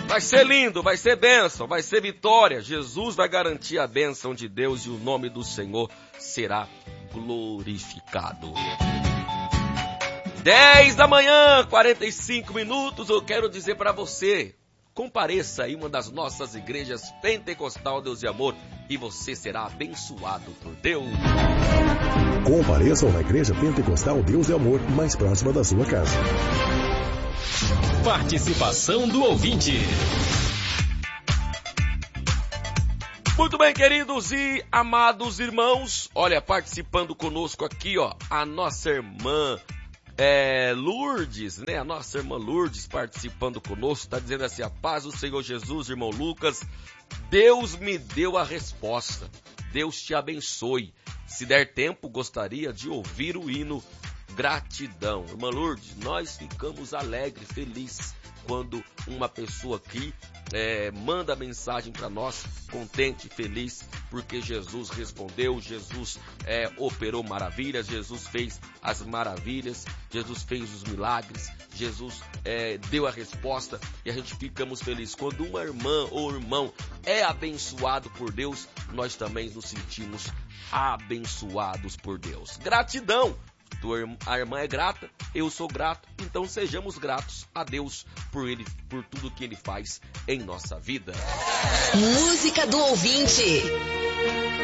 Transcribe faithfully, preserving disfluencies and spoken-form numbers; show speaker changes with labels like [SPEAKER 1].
[SPEAKER 1] Vai ser lindo, vai ser bênção, vai ser vitória. Jesus vai garantir a bênção de Deus e o nome do Senhor será glorificado. dez da manhã, quarenta e cinco minutos, eu quero dizer para você, compareça em uma das nossas igrejas Pentecostal Deus e Amor e você será abençoado por Deus.
[SPEAKER 2] Compareçam na igreja Pentecostal Deus e Amor, mais próxima da sua casa.
[SPEAKER 3] Participação do ouvinte.
[SPEAKER 1] Muito bem, queridos e amados irmãos, olha, participando conosco aqui, ó, a nossa irmã é, Lourdes, né? A nossa irmã Lourdes participando conosco, tá dizendo assim: a paz do Senhor Jesus, irmão Lucas, Deus me deu a resposta. Deus te abençoe. Se der tempo, gostaria de ouvir o hino Gratidão. Irmã Lourdes, nós ficamos alegres, felizes quando uma pessoa aqui é, manda mensagem para nós, contente, feliz, porque Jesus respondeu, Jesus é, operou maravilhas, Jesus fez as maravilhas, Jesus fez os milagres, Jesus é, deu a resposta e a gente ficamos felizes. Quando uma irmã ou irmão é abençoado por Deus, nós também nos sentimos abençoados por Deus. Gratidão! A irmã é grata, eu sou grato, então sejamos gratos a Deus por ele, por tudo que Ele faz em nossa vida.
[SPEAKER 4] Música do ouvinte.